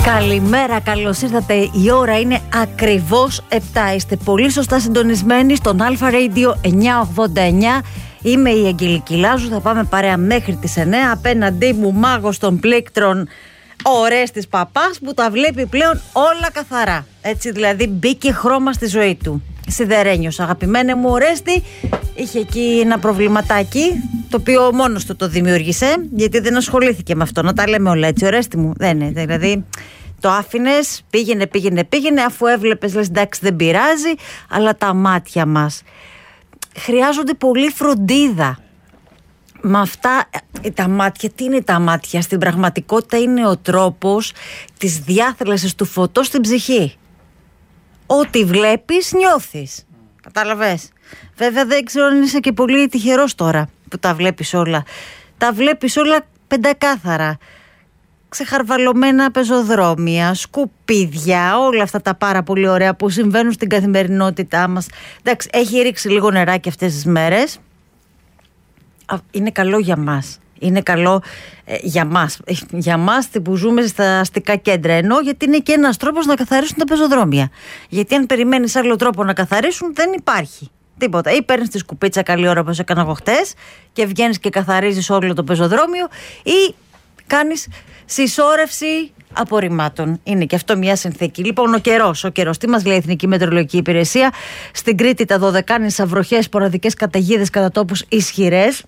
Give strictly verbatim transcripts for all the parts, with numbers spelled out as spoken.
Καλημέρα, καλώς ήρθατε. Η ώρα είναι ακριβώς επτά. Είστε πολύ σωστά συντονισμένοι στον Αλφα Radio εννιακόσια ογδόντα εννιά. Είμαι η Αγγελική Λάζου, θα πάμε παρέα μέχρι τις εννιά. Απέναντί μου μάγος των πλήκτρων, ο Ορέστης Παπάς, που τα βλέπει πλέον όλα καθαρά. Έτσι δηλαδή μπήκε χρώμα στη ζωή του. Σιδερένιος, αγαπημένε μου Ορέστη, είχε εκεί ένα προβληματάκι, το οποίο μόνος του το δημιούργησε, γιατί δεν ασχολήθηκε με αυτό. Να τα λέμε όλα έτσι, Ορέστη μου. Δεν είναι, δηλαδή το άφηνες, πήγαινε, πήγαινε, πήγαινε, αφού έβλεπες λες εντάξει δεν πειράζει, αλλά τα μάτια μας χρειάζονται πολύ φροντίδα. Με αυτά τα μάτια, τι είναι τα μάτια? Στην πραγματικότητα είναι ο τρόπος της διάθεσης του φωτός στην ψυχή. Ό,τι βλέπεις νιώθεις. Κατάλαβες? Βέβαια δεν ξέρω αν είσαι και πολύ τυχερός τώρα που τα βλέπεις όλα. Τα βλέπεις όλα πεντακάθαρα. Ξεχαρβαλωμένα πεζοδρόμια, σκουπίδια, όλα αυτά τα πάρα πολύ ωραία που συμβαίνουν στην καθημερινότητά μας. Εντάξει, έχει ρίξει λίγο νεράκι αυτές τις μέρες. Είναι καλό για μας. Είναι καλό ε, για μας. Για μας που ζούμε στα αστικά κέντρα. Ενώ γιατί είναι και ένας τρόπος να καθαρίσουν τα πεζοδρόμια. Γιατί αν περιμένεις άλλο τρόπο να καθαρίσουν, δεν υπάρχει τίποτα. Ή παίρνεις τη σκουπίτσα καλή ώρα όπως έκανα εγώ χτες και βγαίνεις και καθαρίζεις όλο το πεζοδρόμιο, ή κάνεις συσσόρευση απορριμμάτων. Είναι και αυτό μια συνθήκη. Λοιπόν, ο καιρός. Ο καιρός. Τι μας λέει η Εθνική Μετεωρολογική Υπηρεσία? Στην Κρήτη τα δωδεκάνησα βροχές, σποραδικές καταιγίδες κατά τόπους ισχυρές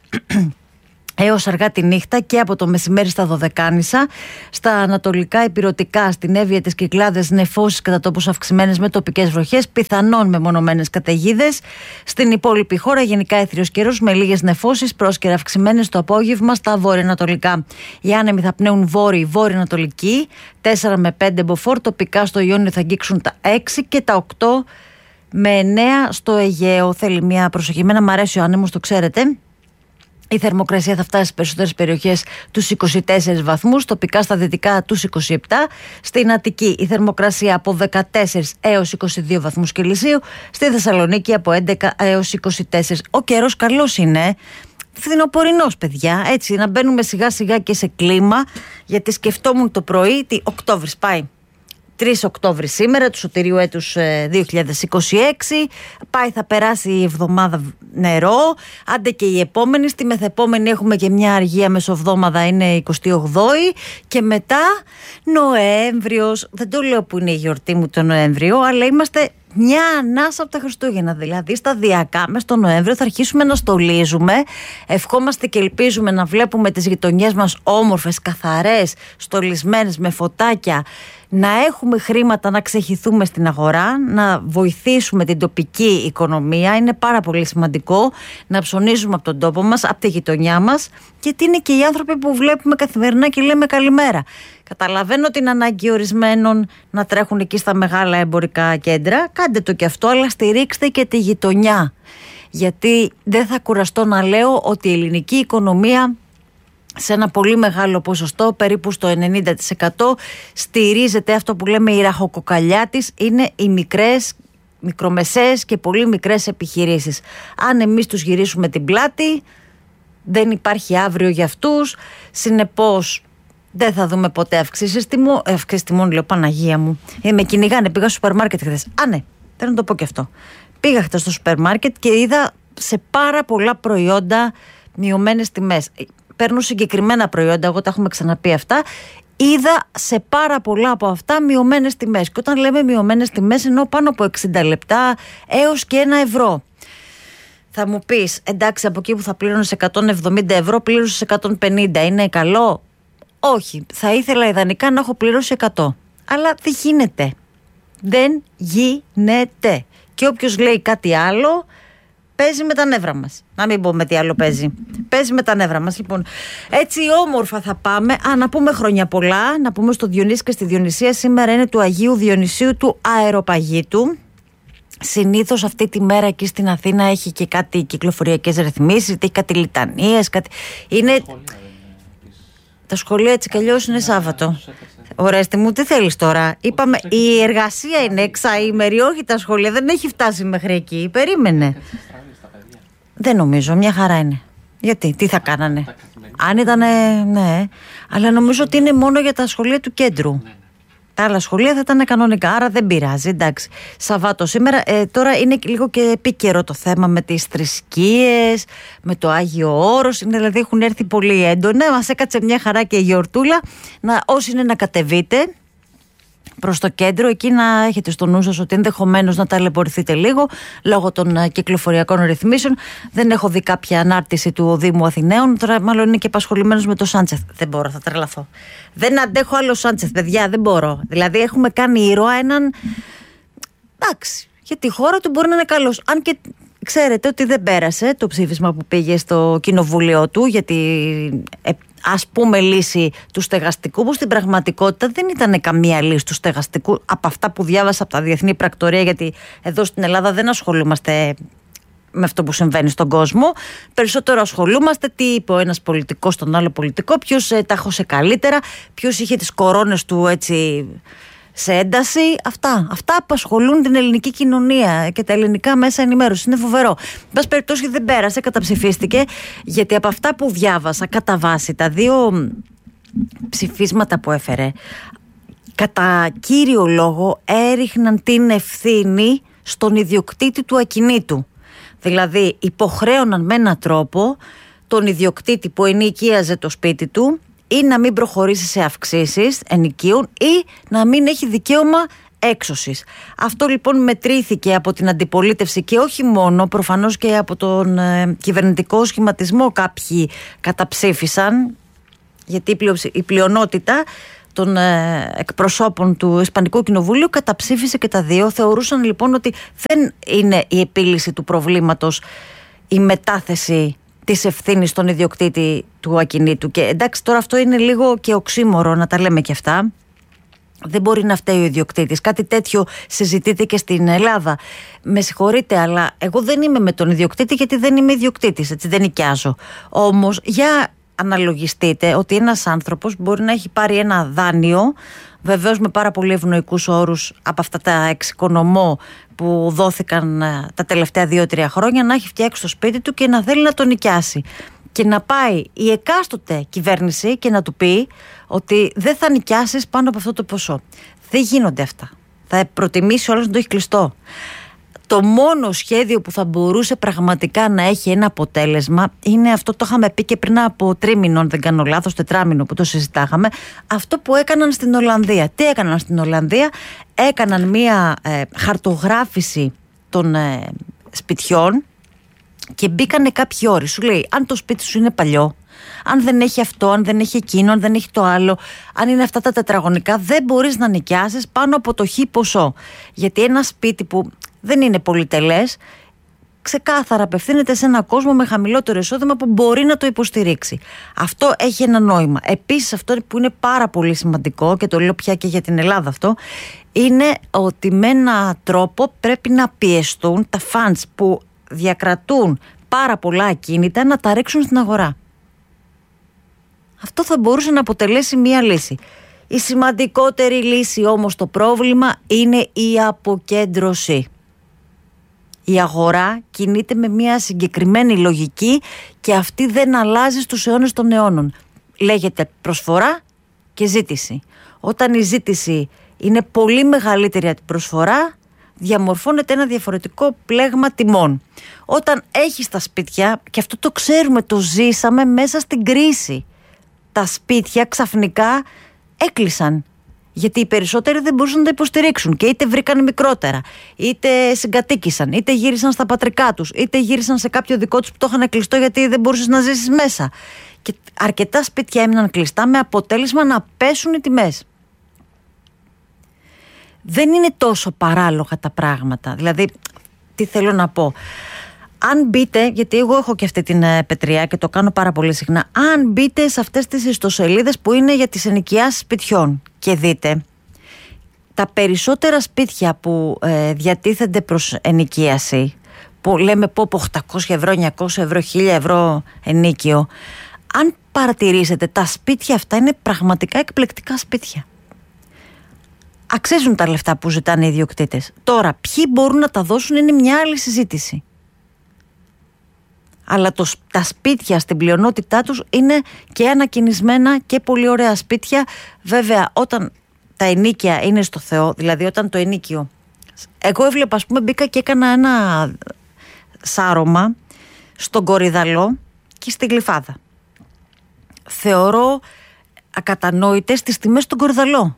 έως αργά τη νύχτα και από το μεσημέρι στα Δωδεκάνησα. Στα ανατολικά ηπειρωτικά, στην Εύβοια, τις Κυκλάδες, νεφώσεις κατά τόπους αυξημένες με τοπικές βροχές, πιθανόν μεμονωμένες καταιγίδες. Στην υπόλοιπη χώρα γενικά έθριος καιρός με λίγες νεφώσεις, πρόσκαιρα αυξημένες το απόγευμα στα βορειοανατολικά. Οι άνεμοι θα πνέουν βόρειοι, βόρειο-ανατολικοί, τέσσερα με πέντε μποφόρ, τοπικά στο Ιόνιο θα αγγίξουν τα έξι και τα οκτώ με εννέα στο Αιγαίο. Θέλει μια προσοχή. Μένα μ' αρέσει ο άνεμος, το ξέρετε. Η θερμοκρασία θα φτάσει στις περισσότερες περιοχές τους είκοσι τέσσερις βαθμούς, τοπικά στα δυτικά τους είκοσι επτά. Στην Αττική η θερμοκρασία από δεκατέσσερα έως είκοσι δύο βαθμούς Κελσίου, στη Θεσσαλονίκη από έντεκα έως είκοσι τέσσερα. Ο καιρός καλός είναι, φθινοπορεινός παιδιά, έτσι να μπαίνουμε σιγά σιγά και σε κλίμα, γιατί σκεφτόμουν το πρωί τι Οκτώβρης πάει. τρεις Οκτώβρη σήμερα, του σωτηρίου έτους δύο χιλιάδες είκοσι έξι. Πάει, θα περάσει η εβδομάδα νερό. Άντε και η επόμενη. Στη μεθεπόμενη έχουμε και μια αργία μεσοβδόμαδα, είναι εικοστή όγδοη. Και μετά Νοέμβριος. Δεν το λέω που είναι η γιορτή μου το Νοέμβριο, αλλά είμαστε μια ανάσα από τα Χριστούγεννα. Δηλαδή σταδιακά μες στο Νοέμβριο θα αρχίσουμε να στολίζουμε. Ευχόμαστε και ελπίζουμε να βλέπουμε τις γειτονιές μας όμορφες, καθαρές, στολισμένες με φωτάκια. Να έχουμε χρήματα να ξεχυθούμε στην αγορά, να βοηθήσουμε την τοπική οικονομία. Είναι πάρα πολύ σημαντικό να ψωνίζουμε από τον τόπο μας, από τη γειτονιά μας, γιατί είναι και οι άνθρωποι που βλέπουμε καθημερινά και λέμε καλημέρα. Καταλαβαίνω την ανάγκη ορισμένων να τρέχουν εκεί στα μεγάλα εμπορικά κέντρα. Κάντε το και αυτό, αλλά στηρίξτε και τη γειτονιά. Γιατί δεν θα κουραστώ να λέω ότι η ελληνική οικονομία σε ένα πολύ μεγάλο ποσοστό, περίπου στο ενενήντα τοις εκατό, στηρίζεται αυτό που λέμε η ραχοκοκαλιά της, είναι οι μικρές, μικρομεσαίες και πολύ μικρές επιχειρήσεις. Αν εμείς τους γυρίσουμε την πλάτη, δεν υπάρχει αύριο για αυτούς, συνεπώς δεν θα δούμε ποτέ αυξήσεις τιμών. Αυξήσεις τιμών, λέω, Παναγία μου. Ε, με κυνηγάνε, πήγα στο σούπερ μάρκετ χθες. Α, ναι, θέλω να το πω και αυτό. Πήγα χθες στο σούπερ μάρκετ και είδα σε πάρα πολλά προϊόντα μειωμένες τιμές. Παίρνω συγκεκριμένα προϊόντα, εγώ τα έχουμε ξαναπεί αυτά. Είδα σε πάρα πολλά από αυτά μειωμένες τιμές. Και όταν λέμε μειωμένες τιμές, εννοώ πάνω από εξήντα λεπτά έως και ένα ευρώ. Θα μου πεις, εντάξει, από εκεί που θα πλήρωνες εκατόν εβδομήντα ευρώ, πλήρωσες εκατόν πενήντα. Είναι καλό? Όχι. Θα ήθελα ιδανικά να έχω πληρώσει εκατό. Αλλά δεν γίνεται. Δεν γίνεται. Και όποιος λέει κάτι άλλο, παίζει με τα νεύρα μας. Να μην πω με τι άλλο παίζει. Παίζει με τα νεύρα μας. Λοιπόν, έτσι όμορφα θα πάμε. Α, να πούμε χρόνια πολλά. Να πούμε στο Διονύση και στη Διονυσία. Σήμερα είναι του Αγίου Διονυσίου του Αεροπαγίτου. Συνήθως αυτή τη μέρα εκεί στην Αθήνα έχει και κάτι κυκλοφοριακές ρυθμίσεις, έχει κάτι λιτανίες, κάτι... Είναι... Τα σχολεία έτσι κι αλλιώς είναι Σάββατο. Ορέστη μου, τι θέλεις τώρα? Είπαμε, η εργασία είναι εξαήμερη, όχι τα σχολεία. Δεν έχει φτάσει μέχρι εκεί. Περίμενε. Δεν νομίζω, μια χαρά είναι. Γιατί, τι θα κάνανε? Αν ήταν, ναι, αλλά νομίζω ότι είναι μόνο για τα σχολεία του κέντρου. Τα άλλα σχολεία θα ήταν κανονικά, άρα δεν πειράζει. Εντάξει, Σαββάτο σήμερα. Ε, τώρα είναι λίγο και επίκαιρο το θέμα με τις θρησκείες, με το Άγιο Όρος. Είναι, δηλαδή έχουν έρθει πολύ έντονα. Μας έκατσε μια χαρά και η γιορτούλα. Να, όσοι είναι να κατεβείτε προς το κέντρο, εκεί να έχετε στο νου σας ότι ενδεχομένως να ταλαιπωρηθείτε λίγο λόγω των uh, κυκλοφοριακών ρυθμίσεων. Δεν έχω δει κάποια ανάρτηση του Δήμου Αθηναίων. Τώρα, μάλλον είναι και απασχολημένος με το Σάντσεθ. Δεν μπορώ, θα τρελαθώ. Δεν αντέχω άλλο Σάντσεθ, παιδιά, δεν μπορώ. Δηλαδή, έχουμε κάνει ήρωα έναν. Εντάξει, για τη χώρα του μπορεί να είναι καλός. Αν και ξέρετε ότι δεν πέρασε το ψήφισμα που πήγε στο κοινοβούλιο του για την, ας πούμε, λύση του στεγαστικού, που στην πραγματικότητα δεν ήταν καμία λύση του στεγαστικού από αυτά που διάβασα από τα διεθνή πρακτορία, γιατί εδώ στην Ελλάδα δεν ασχολούμαστε με αυτό που συμβαίνει στον κόσμο. Περισσότερο ασχολούμαστε τι είπε ο ένας πολιτικός στον άλλο πολιτικό, ποιος ε, τα χώσε καλύτερα, ποιος είχε τις κορώνες του έτσι σε ένταση. Αυτά. Αυτά απασχολούν την ελληνική κοινωνία και τα ελληνικά μέσα ενημέρωση. Είναι φοβερό. Εν πάση περιπτώσει, δεν πέρασε, καταψηφίστηκε, γιατί από αυτά που διάβασα κατά βάση, τα δύο ψηφίσματα που έφερε, κατά κύριο λόγο έριχναν την ευθύνη στον ιδιοκτήτη του ακινήτου. Δηλαδή υποχρέωναν με έναν τρόπο τον ιδιοκτήτη που ενοικίαζε το σπίτι του ή να μην προχωρήσει σε αυξήσεις ενοικίων ή να μην έχει δικαίωμα έξωσης. Αυτό λοιπόν μετρήθηκε από την αντιπολίτευση και όχι μόνο, προφανώς και από τον ε, κυβερνητικό σχηματισμό κάποιοι καταψήφισαν, γιατί η, πλειο, η πλειονότητα των ε, εκπροσώπων του Ισπανικού Κοινοβουλίου καταψήφισε και τα δύο. Θεωρούσαν λοιπόν ότι δεν είναι η επίλυση του προβλήματος η μετάθεση της ευθύνης στον ιδιοκτήτη του ακινήτου. Και εντάξει, τώρα αυτό είναι λίγο και οξύμορο να τα λέμε και αυτά. Δεν μπορεί να φταίει ο ιδιοκτήτης. Κάτι τέτοιο συζητείται και στην Ελλάδα. Με συγχωρείτε, αλλά εγώ δεν είμαι με τον ιδιοκτήτη, γιατί δεν είμαι ιδιοκτήτης, έτσι, δεν νοικιάζω. Όμως, για αναλογιστείτε ότι ένας άνθρωπος μπορεί να έχει πάρει ένα δάνειο, βεβαίως με πάρα πολύ ευνοϊκούς όρους από αυτά τα εξοικονομώ που δόθηκαν τα τελευταία δύο τρία χρόνια, να έχει φτιάξει το σπίτι του και να θέλει να το νοικιάσει. Και να πάει η εκάστοτε κυβέρνηση και να του πει ότι δεν θα νοικιάσεις πάνω από αυτό το ποσό. Δεν γίνονται αυτά. Θα προτιμήσει όλος να το έχει κλειστό. Το μόνο σχέδιο που θα μπορούσε πραγματικά να έχει ένα αποτέλεσμα είναι αυτό, το είχαμε πει και πριν από τρίμηνο, αν δεν κάνω λάθος, τετράμηνο που το συζητάγαμε, αυτό που έκαναν στην Ολλανδία. Τι έκαναν στην Ολλανδία? Έκαναν μία ε, χαρτογράφηση των ε, σπιτιών και μπήκανε κάποιοι όροι. Σου λέει, αν το σπίτι σου είναι παλιό, αν δεν έχει αυτό, αν δεν έχει εκείνο, αν δεν έχει το άλλο, αν είναι αυτά τα τετραγωνικά, δεν μπορείς να νοικιάσεις πάνω από το χ ποσό. Γιατί ένα σπίτι που δεν είναι πολυτελές, ξεκάθαρα απευθύνεται σε ένα κόσμο με χαμηλότερο εισόδημα που μπορεί να το υποστηρίξει. Αυτό έχει ένα νόημα. Επίσης, αυτό που είναι πάρα πολύ σημαντικό, και το λέω πια και για την Ελλάδα αυτό, είναι ότι με έναν τρόπο πρέπει να πιεστούν τα funds που διακρατούν πάρα πολλά ακίνητα να τα ρίξουν στην αγορά. Αυτό θα μπορούσε να αποτελέσει μία λύση. Η σημαντικότερη λύση όμως στο πρόβλημα είναι η αποκέντρωση. Η αγορά κινείται με μια συγκεκριμένη λογική και αυτή δεν αλλάζει στους αιώνες των αιώνων. Λέγεται προσφορά και ζήτηση. Όταν η ζήτηση είναι πολύ μεγαλύτερη από την προσφορά, διαμορφώνεται ένα διαφορετικό πλέγμα τιμών. Όταν έχεις τα σπίτια, και αυτό το ξέρουμε, το ζήσαμε μέσα στην κρίση, τα σπίτια ξαφνικά έκλεισαν. Γιατί οι περισσότεροι δεν μπορούσαν να τα υποστηρίξουν και είτε βρήκαν μικρότερα, είτε συγκατοίκησαν, είτε γύρισαν στα πατρικά τους, είτε γύρισαν σε κάποιο δικό τους που το είχαν κλειστό γιατί δεν μπορούσες να ζήσεις μέσα. Και αρκετά σπίτια έμειναν κλειστά με αποτέλεσμα να πέσουν οι τιμές. Δεν είναι τόσο παράλογα τα πράγματα. Δηλαδή, τι θέλω να πω. Αν μπείτε, γιατί εγώ έχω και αυτή την ε, πετριά και το κάνω πάρα πολύ συχνά, αν μπείτε σε αυτές τις ιστοσελίδες που είναι για τις ενοικιάσεις σπιτιών και δείτε τα περισσότερα σπίτια που ε, διατίθενται προς ενοικίαση, που λέμε πω από οκτακόσια ευρώ, εννιακόσια ευρώ, χίλια ευρώ ενίκιο, αν παρατηρήσετε, τα σπίτια αυτά είναι πραγματικά εκπληκτικά σπίτια. Αξίζουν τα λεφτά που ζητάνε οι ιδιοκτήτες. Τώρα, ποιοι μπορούν να τα δώσουν είναι μια άλλη συζήτηση. Αλλά το, τα σπίτια στην πλειονότητά τους είναι και ανακοινισμένα και πολύ ωραία σπίτια. Βέβαια, όταν τα ενοίκια είναι στο Θεό, δηλαδή όταν το ενοίκιο. Εγώ έβλεπα, ας πούμε, μπήκα και έκανα ένα σάρωμα στον Κορυδαλό και στη Γλυφάδα. Θεωρώ ακατανόητες τις τιμές στον Κορυδαλό.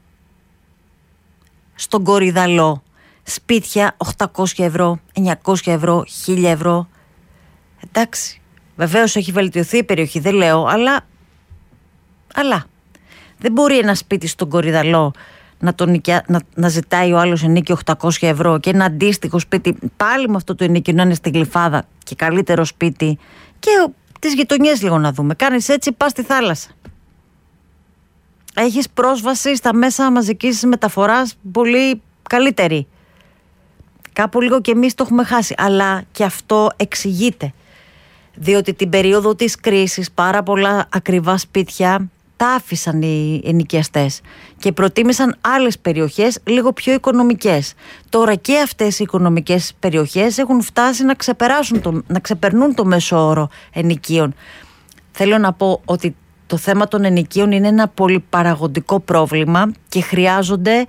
Στον Κορυδαλό σπίτια οκτακόσια ευρώ, εννιακόσια ευρώ, χίλια ευρώ. Εντάξει, βεβαίως έχει βελτιωθεί η περιοχή, δεν λέω, αλλά, αλλά δεν μπορεί ένα σπίτι στον Κορυδαλό να, τον νοικιά, να, να ζητάει ο άλλος ενοίκιο οκτακόσια ευρώ και ένα αντίστοιχο σπίτι πάλι με αυτό το ενοίκιο να είναι στη Γλυφάδα και καλύτερο σπίτι. Και τις γειτονιές λίγο να δούμε. Κάνεις έτσι, πας στη θάλασσα. Έχεις πρόσβαση στα μέσα μαζικής μεταφοράς πολύ καλύτερη. Κάπου λίγο και εμείς το έχουμε χάσει. Αλλά και αυτό εξηγείται. Διότι την περίοδο της κρίσης πάρα πολλά ακριβά σπίτια τα άφησαν οι ενοικιαστές και προτίμησαν άλλες περιοχές λίγο πιο οικονομικές. Τώρα και αυτές οι οικονομικές περιοχές έχουν φτάσει να ξεπεράσουν το, να ξεπερνούν το μέσο όρο ενοικίων. Θέλω να πω ότι το θέμα των ενοικίων είναι ένα πολυπαραγοντικό πρόβλημα και χρειάζονται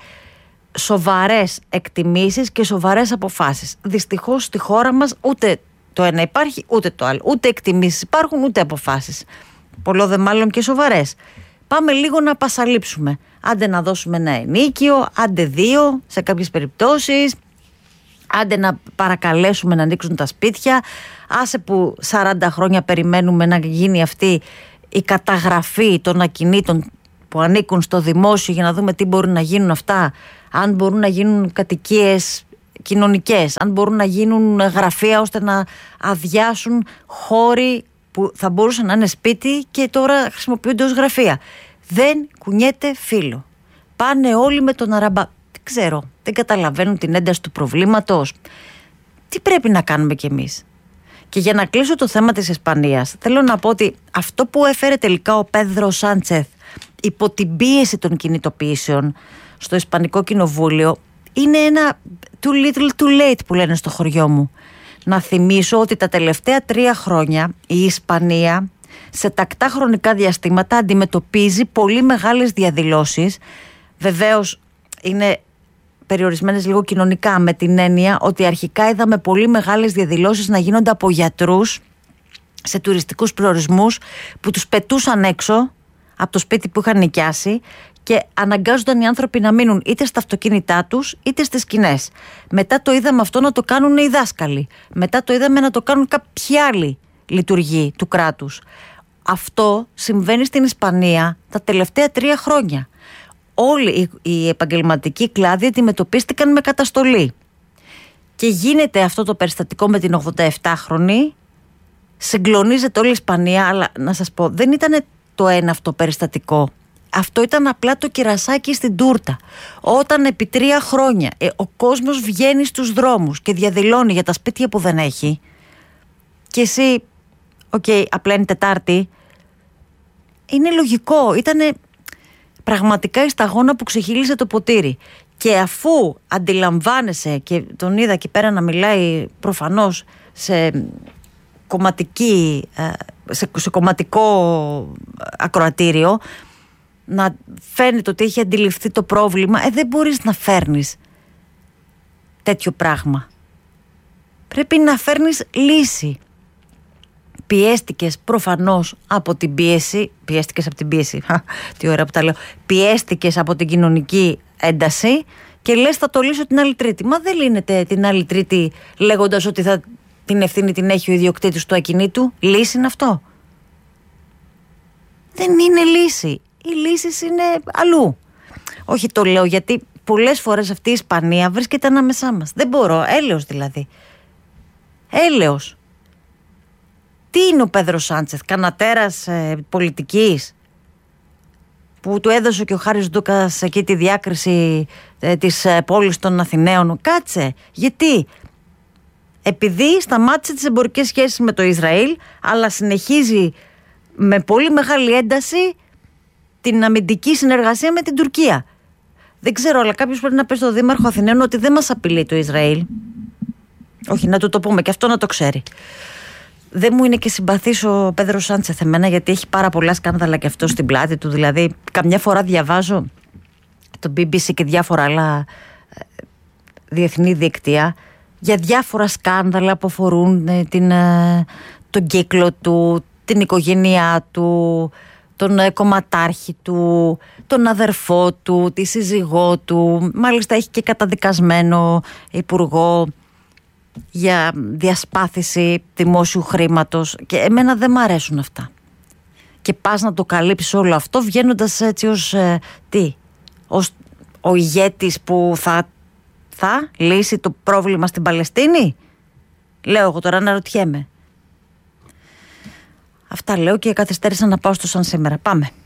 σοβαρές εκτιμήσεις και σοβαρές αποφάσεις. Δυστυχώς στη χώρα μας ούτε το ένα υπάρχει ούτε το άλλο. Ούτε εκτιμήσεις υπάρχουν ούτε αποφάσεις. Πολλό δε μάλλον και σοβαρές. Πάμε λίγο να πασαλείψουμε. Άντε να δώσουμε ένα ενίκιο, άντε δύο σε κάποιες περιπτώσεις. Άντε να παρακαλέσουμε να ανοίξουν τα σπίτια. Άσε που σαράντα χρόνια περιμένουμε να γίνει αυτή η καταγραφή των ακινήτων που ανήκουν στο δημόσιο για να δούμε τι μπορούν να γίνουν αυτά. Αν μπορούν να γίνουν κατοικίες κοινωνικές, αν μπορούν να γίνουν γραφεία ώστε να αδειάσουν χώροι που θα μπορούσαν να είναι σπίτι και τώρα χρησιμοποιούνται ως γραφεία. Δεν κουνιέται φύλλο. Πάνε όλοι με τον αραμπά. Δεν ξέρω, δεν καταλαβαίνουν την ένταση του προβλήματος. Τι πρέπει να κάνουμε κι εμείς? Και για να κλείσω το θέμα της Ισπανίας, θέλω να πω ότι αυτό που έφερε τελικά ο Πέδρο Σάντσεθ υπό την πίεση των κινητοποιήσεων στο Ισπανικό Κοινοβούλιο είναι ένα too little too late που λένε στο χωριό μου. Να θυμίσω ότι τα τελευταία τρία χρόνια η Ισπανία σε τακτά χρονικά διαστήματα αντιμετωπίζει πολύ μεγάλες διαδηλώσεις. Βεβαίως είναι περιορισμένες λίγο κοινωνικά, με την έννοια ότι αρχικά είδαμε πολύ μεγάλες διαδηλώσεις να γίνονται από γιατρούς σε τουριστικούς προορισμούς που τους πετούσαν έξω από το σπίτι που είχαν νοικιάσει και αναγκάζονταν οι άνθρωποι να μείνουν είτε στα αυτοκίνητά τους είτε στις σκηνές. Μετά το είδαμε αυτό να το κάνουν οι δάσκαλοι. Μετά το είδαμε να το κάνουν κάποιοι άλλοι λειτουργοί του κράτους. Αυτό συμβαίνει στην Ισπανία τα τελευταία τρία χρόνια. Όλοι οι, οι επαγγελματικοί κλάδοι αντιμετωπίστηκαν με καταστολή. Και γίνεται αυτό το περιστατικό με την ογδονταεπτάχρονη. Συγκλονίζεται όλη η Ισπανία, αλλά να σας πω, δεν ήταν το ένα αυτό περιστατικό. Αυτό ήταν απλά το κερασάκι στην τούρτα. Όταν επί τρία χρόνια ε, ο κόσμος βγαίνει στους δρόμους και διαδηλώνει για τα σπίτια που δεν έχει, και εσύ, οκ, okay, απλά είναι Τετάρτη, είναι λογικό. Ήτανε πραγματικά η σταγόνα που ξεχύλισε το ποτήρι. Και αφού αντιλαμβάνεσαι, και τον είδα εκεί πέρα να μιλάει προφανώς σε κομματική, σε, σε κομματικό ακροατήριο, να φαίνεται ότι έχει αντιληφθεί το πρόβλημα, ε, δεν μπορείς να φέρνεις τέτοιο πράγμα. Πρέπει να φέρνεις λύση. Πιέστηκες προφανώς από την πίεση, πιέστηκες από την πίεση, τι ωραία που τα λέω, πιέστηκες από την κοινωνική ένταση και λες θα το λύσω την άλλη Τρίτη. Μα δεν λύνεται την άλλη Τρίτη λέγοντας ότι θα, την ευθύνη την έχει ο ιδιοκτήτης του ακινήτου. Λύση είναι αυτό? Δεν είναι λύση. Οι λύσεις είναι αλλού. Όχι, το λέω γιατί πολλές φορές αυτή η Ισπανία βρίσκεται ανάμεσά μας. Δεν μπορώ, έλεος δηλαδή. Έλεος. Τι είναι ο Πέδρο Σάντσεθ, κανατέρας ε, πολιτικής, που του έδωσε και ο Χάρης Ντούκας εκεί τη διάκριση ε, της ε, πόλης των Αθηναίων? Κάτσε, γιατί? Επειδή σταμάτησε τις εμπορικές σχέσεις με το Ισραήλ, αλλά συνεχίζει με πολύ μεγάλη ένταση την αμυντική συνεργασία με την Τουρκία. Δεν ξέρω, αλλά κάποιος πρέπει να πει στο Δήμαρχο Αθηναίων ότι δεν μας απειλεί το Ισραήλ. Όχι, να του το πούμε και αυτό να το ξέρει. Δεν μου είναι και συμπαθής ο Πέδρο Σάντσεθ εμένα, γιατί έχει πάρα πολλά σκάνδαλα και αυτό στην πλάτη του. Δηλαδή, καμιά φορά διαβάζω το μπι μπι σι και διάφορα άλλα διεθνή δίκτυα για διάφορα σκάνδαλα που αφορούν την, τον κύκλο του, την οικογένειά του, τον κομματάρχη του, τον αδερφό του, τη σύζυγό του. Μάλιστα έχει και καταδικασμένο υπουργό για διασπάθηση δημόσιου χρήματος, και εμένα δεν μ' αρέσουν αυτά. Και πας να το καλύψεις όλο αυτό βγαίνοντας έτσι ως ε, τι, ως ο ηγέτης που θα, θα λύσει το πρόβλημα στην Παλαιστίνη. Λέω εγώ τώρα, αναρωτιέμαι. Αυτά λέω και καθυστέρησα να πάω στο Σαν Σήμερα. Πάμε.